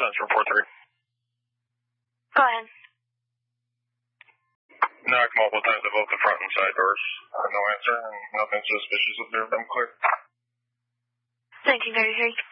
Residence from 4-3. Go ahead. Now I come up with times of both the front and side doors. No answer, and nothing suspicious up there. I'm clear. 1933.